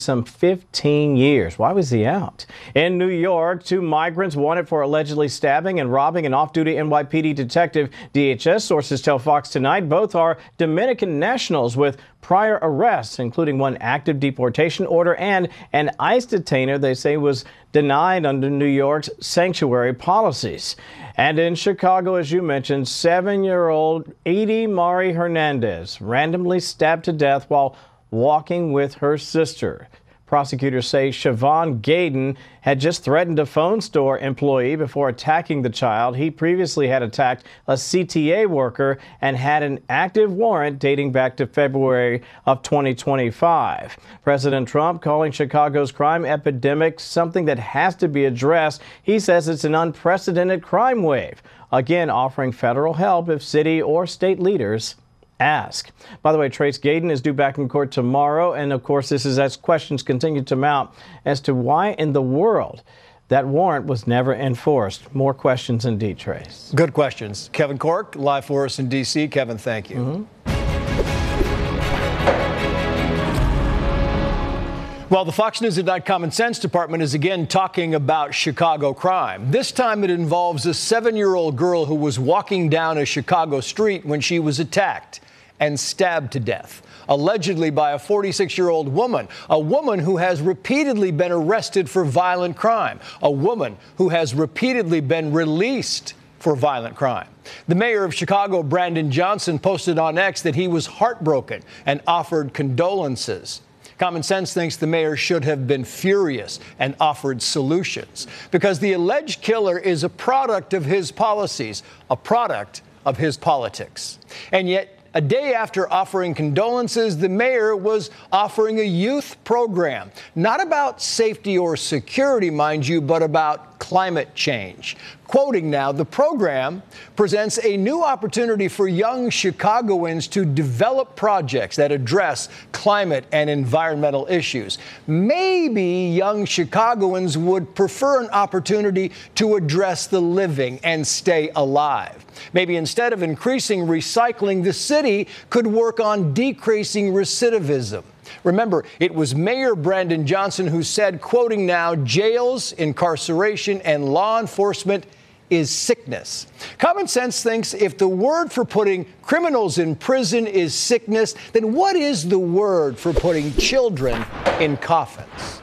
some 15 years. Why was he out? In New York, 2 migrants wanted for allegedly stabbing and robbing an off-duty NYPD detective. DHS sources tell Fox Tonight both are Dominican nationals with prior arrests, including one active deportation order and an ICE detainer they say was denied under New York's sanctuary policies. And in Chicago, as you mentioned, 7-year-old Edie Mari Hernandez randomly stabbed to death while walking with her sister. Prosecutors say Siobhan Gaden had just threatened a phone store employee before attacking the child. He previously had attacked a CTA worker and had an active warrant dating back to February of 2025. President Trump calling Chicago's crime epidemic something that has to be addressed. He says it's an unprecedented crime wave, again offering federal help if city or state leaders ask. By the way, Trace Gaden is due back in court tomorrow. And of course, this is as questions continue to mount as to why in the world that warrant was never enforced. More questions indeed, Trace. Good questions. Kevin Corke, live for us in D.C. Kevin, thank you. Well, the Fox News at Common Sense department is again talking about Chicago crime. This time it involves a 7-year-old girl who was walking down a Chicago street when she was attacked and stabbed to death, allegedly by a 46-year-old woman, a woman who has repeatedly been arrested for violent crime, a woman who has repeatedly been released for violent crime. The mayor of Chicago, Brandon Johnson, posted on X that he was heartbroken and offered condolences. Common Sense thinks the mayor should have been furious and offered solutions because the alleged killer is a product of his policies, a product of his politics. And yet, a day after offering condolences, the mayor was offering a youth program, not about safety or security, mind you, but about climate change. Quoting now, the program presents a new opportunity for young Chicagoans to develop projects that address climate and environmental issues. Maybe young Chicagoans would prefer an opportunity to address the living and stay alive. Maybe instead of increasing recycling, the city could work on decreasing recidivism. Remember, it was Mayor Brandon Johnson who said, quoting now, jails, incarceration, and law enforcement is sickness. Common Sense thinks if the word for putting criminals in prison is sickness, then what is the word for putting children in coffins?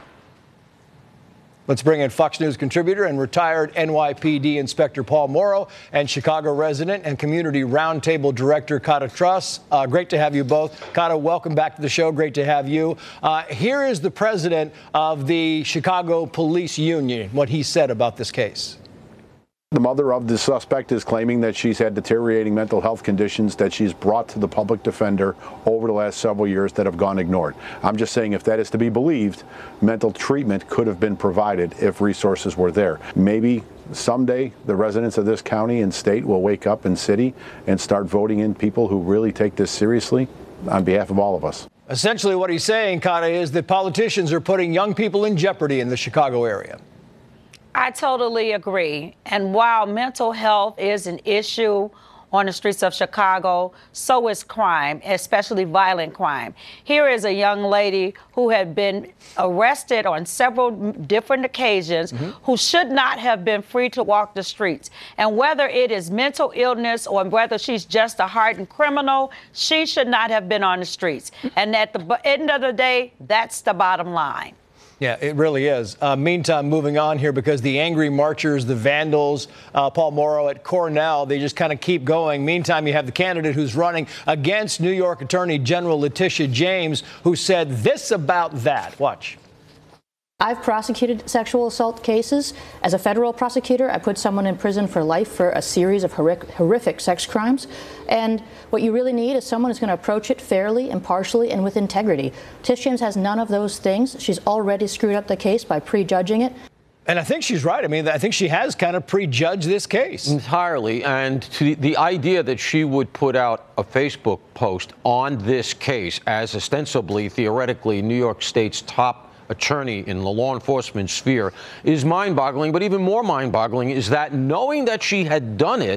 Let's bring in Fox News contributor and retired NYPD Inspector Paul Mauro and Chicago resident and Community Roundtable Director Kata Truss. Great to have you both. Kata, welcome back to the show. Great to have you. Here is the president of the Chicago Police Union, what he said about this case. The mother of the suspect is claiming that she's had deteriorating mental health conditions that she's brought to the public defender over the last several years that have gone ignored. I'm just saying if that is to be believed, mental treatment could have been provided if resources were there. Maybe someday the residents of this county and state will wake up in city and start voting in people who really take this seriously on behalf of all of us. Essentially what he's saying, Kata, is that politicians are putting young people in jeopardy in the Chicago area. I totally agree. And while mental health is an issue on the streets of Chicago, so is crime, especially violent crime. Here is a young lady who had been arrested on several different occasions who should not have been free to walk the streets. And whether it is mental illness or whether she's just a hardened criminal, she should not have been on the streets. And at the end of the day, that's the bottom line. Yeah, it really is. Meantime, moving on here, because the angry marchers, the vandals, Paul Mauro at Cornell, they just kind of keep going. Meantime, you have the candidate who's running against New York Attorney General Letitia James, who said this about that. Watch. I've prosecuted sexual assault cases. As a federal prosecutor, I put someone in prison for life for a series of horrific sex crimes. And what you really need is someone who's going to approach it fairly, impartially, and with integrity. Tish James has none of those things. She's already screwed up the case by prejudging it. And I think she's right. I mean, I think she has kind of prejudged this case. Entirely. And to the idea that she would put out a Facebook post on this case as ostensibly, theoretically, New York State's top attorney in the law enforcement sphere is mind-boggling. But even more mind-boggling is that knowing that she had done it,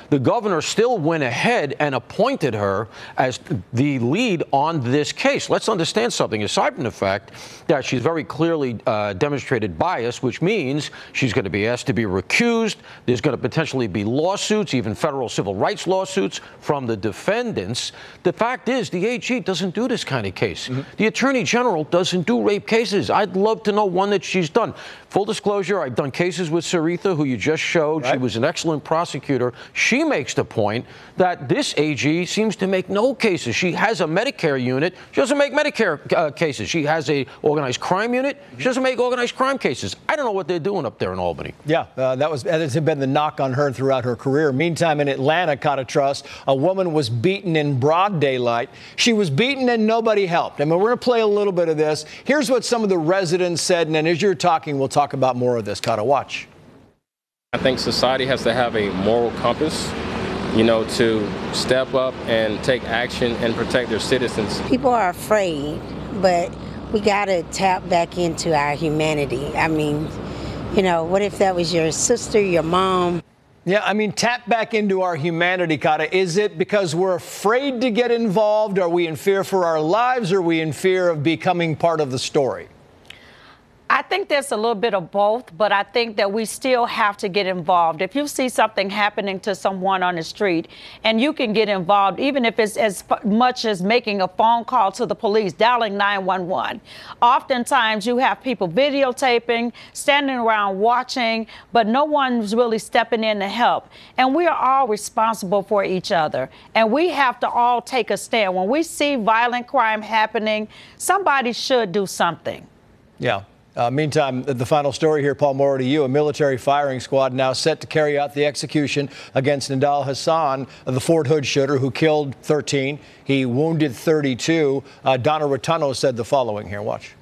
the governor still went ahead and appointed her as the lead on this case. Let's understand something. Aside from the fact that she's very clearly demonstrated bias, which means she's going to be asked to be recused. There's going to potentially be lawsuits, even federal civil rights lawsuits from the defendants. The fact is, the AG doesn't do this kind of case. The Attorney General doesn't do rape cases. I'd love to know one that she's done. Full disclosure, I've done cases with Saritha, who you just showed. Right. She was an excellent prosecutor. She makes the point that this AG seems to make no cases. She has a Medicare unit. She doesn't make Medicare cases. She has a organized crime unit. She doesn't make organized crime cases. I don't know what they're doing up there in Albany. Yeah, that has been the knock on her throughout her career. Meantime, in Atlanta, Kata Trust, a woman was beaten in broad daylight. She was beaten and nobody helped. I mean, we're going to play a little bit of this. Here's what some of the residents said, and then as you're talking, we'll talk about more of this. Kata, watch. I think society has to have a moral compass, you know, to step up and take action and protect their citizens. People are afraid, but we got to tap back into our humanity. I mean, you know, what if that was your sister, your mom? Yeah, I mean, tap back into our humanity, Kata. Is it because we're afraid to get involved? Are we in fear for our lives? Or are we in fear of becoming part of the story? I think there's a little bit of both, but I think that we still have to get involved. If you see something happening to someone on the street and you can get involved, even if it's as much as making a phone call to the police, dialing 911. Oftentimes you have people videotaping, standing around watching, but no one's really stepping in to help. And we are all responsible for each other. And we have to all take a stand. When we see violent crime happening, somebody should do something. Yeah. Meantime, the final story here, Paul Mauro, to you. A military firing squad now set to carry out the execution against Nidal Hasan, the Fort Hood shooter who killed 13. He wounded 32. Donna Rotuno said the following here. Watch.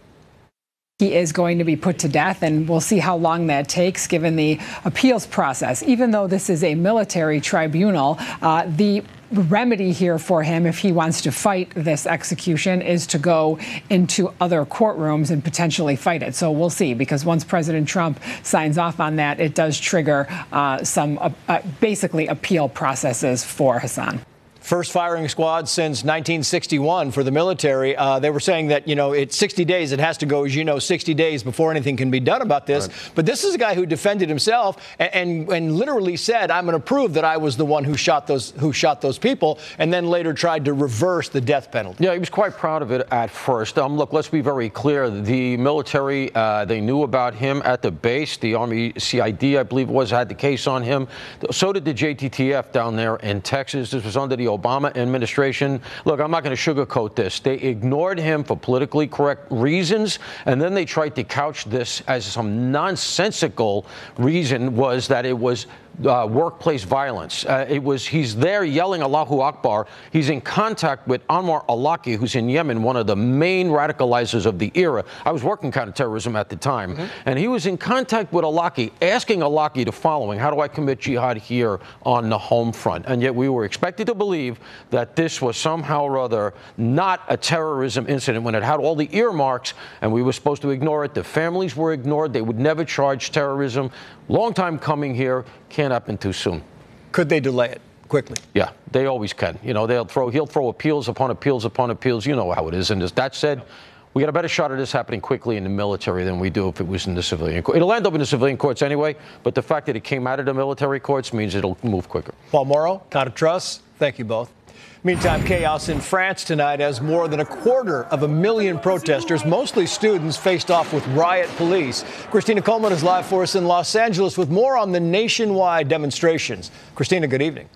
He is going to be put to death, and we'll see how long that takes given the appeals process. Even though this is a military tribunal, the remedy here for him, if he wants to fight this execution, is to go into other courtrooms and potentially fight it. So we'll see, because once President Trump signs off on that, it does trigger some basically appeal processes for Hasan. First firing squad since 1961 for the military. They were saying that, you know, it's 60 days. It has to go, as you know, 60 days before anything can be done about this. Right. But this is a guy who defended himself and literally said, I'm going to prove that I was the one who shot those people, and then later tried to reverse the death penalty. Yeah, he was quite proud of it at first. Look, let's be very clear. The military, they knew about him at the base. The Army CID, I believe it was, had the case on him. So did the JTTF down there in Texas. This was under the Obama administration. Look, I'm not going to sugarcoat this. They ignored him for politically correct reasons, and then they tried to couch this as some nonsensical reason was that it was workplace violence. He's there yelling Allahu Akbar. He's in contact with Anwar al-Awlaki, who's in Yemen, one of the main radicalizers of the era. I was working counterterrorism at the time, and he was in contact with Awlaki, asking Awlaki the following: how do I commit jihad here on the home front? And yet we were expected to believe that this was somehow or other not a terrorism incident when it had all the earmarks, and we were supposed to ignore it. The families were ignored. They would never charge terrorism. Long time coming here. Can't happen too soon. Could they delay it quickly? Yeah, they always can. You know, he'll throw appeals upon appeals upon appeals. You know how it is. And as that said, we got a better shot at this happening quickly in the military than we do if it was in the civilian court. It'll end up in the civilian courts anyway, but the fact that it came out of the military courts means it'll move quicker. Paul Mauro, Kata Trust, thank you both. Meantime, chaos in France tonight as more than 250,000 protesters, mostly students, faced off with riot police. Christina Coleman is live for us in Los Angeles with more on the nationwide demonstrations. Christina, good evening.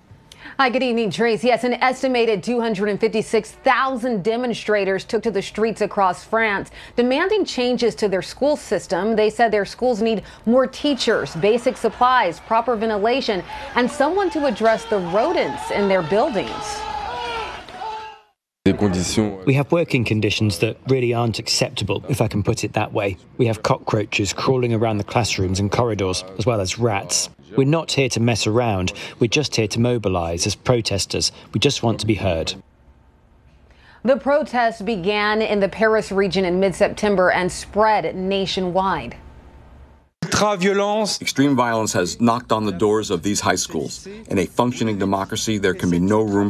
Hi, good evening, Trace. Yes, an estimated 256,000 demonstrators took to the streets across France, demanding changes to their school system. They said their schools need more teachers, basic supplies, proper ventilation, and someone to address the rodents in their buildings. We have working conditions that really aren't acceptable, if I can put it that way. We have cockroaches crawling around the classrooms and corridors, as well as rats. We're not here to mess around. We're just here to mobilise as protesters. We just want to be heard. The protests began in the Paris region in mid-September and spread nationwide. l'ultra-violence. Extreme violence has knocked on the doors of these high schools. In a functioning democracy, there can be no room